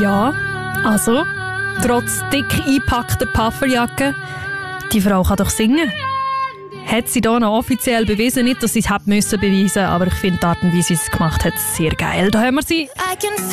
Ja, also, trotz dick eingepackter Pufferjacke, die Frau kann doch singen. Hat sie hier noch offiziell bewiesen, nicht, dass sie es beweisen müssen, aber ich finde die Art und Weise, wie sie es gemacht hat, sehr geil. Da haben wir sie.